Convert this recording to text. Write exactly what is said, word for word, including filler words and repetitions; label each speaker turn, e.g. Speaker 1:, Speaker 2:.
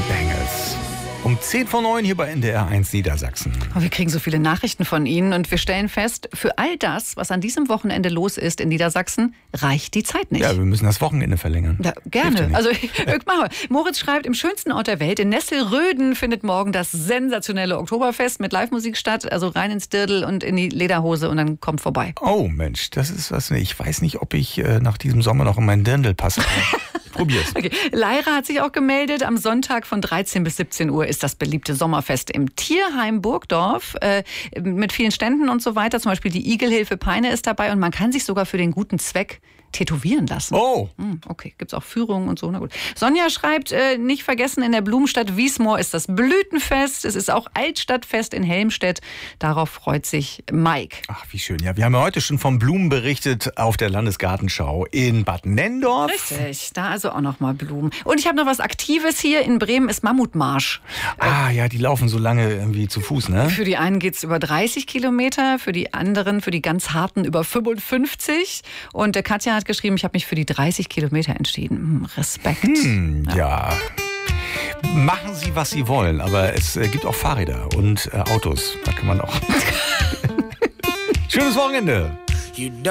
Speaker 1: Bangles. Um zehn vor neun hier bei N D R eins Niedersachsen.
Speaker 2: Oh, wir kriegen so viele Nachrichten von Ihnen und wir stellen fest, für all das, was an diesem Wochenende los ist in Niedersachsen, reicht die Zeit nicht.
Speaker 1: Ja, wir müssen das Wochenende verlängern.
Speaker 2: Ja, gerne. Also, machen wir. Moritz schreibt, im schönsten Ort der Welt, in Nesselröden, findet morgen das sensationelle Oktoberfest mit Live-Musik statt. Also rein ins Dirndl und in die Lederhose und dann kommt vorbei.
Speaker 1: Oh Mensch, das ist was. Ich weiß nicht, ob ich äh, nach diesem Sommer noch in meinen Dirndl passe. Probier's.
Speaker 2: Okay. Leira hat sich auch gemeldet. Am Sonntag von dreizehn bis siebzehn Uhr ist das beliebte Sommerfest im Tierheim Burgdorf äh, mit vielen Ständen und so weiter. Zum Beispiel die Igelhilfe Peine ist dabei und man kann sich sogar für den guten Zweck tätowieren lassen.
Speaker 1: Oh.
Speaker 2: Hm, okay, gibt's auch Führungen und so. Na gut. Sonja schreibt, äh, nicht vergessen, in der Blumenstadt Wiesmoor ist das Blütenfest. Es ist auch Altstadtfest in Helmstedt. Darauf freut sich Mike.
Speaker 1: Ach, wie schön. Ja, wir haben ja heute schon von Blumen berichtet auf der Landesgartenschau in Bad Nenndorf.
Speaker 2: Richtig, da also auch noch mal Blumen. Und ich habe noch was Aktives hier. In Bremen ist Mammutmarsch.
Speaker 1: Ah ja, die laufen so lange irgendwie zu Fuß, ne?
Speaker 2: Für die einen geht's über dreißig Kilometer, für die anderen, für die ganz harten über fünfundfünfzig. Und der Katja hat geschrieben, ich habe mich für die dreißig Kilometer entschieden. Hm, Respekt.
Speaker 1: Hm, ja. ja. Machen Sie, was Sie wollen, aber es äh, gibt auch Fahrräder und äh, Autos. Da kann man auch. Schönes Wochenende.